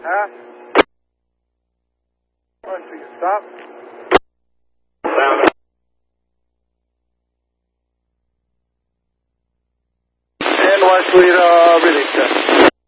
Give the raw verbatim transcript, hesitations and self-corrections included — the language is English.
Huh? One, two, stop. Sound. And one, sweet, uh, release.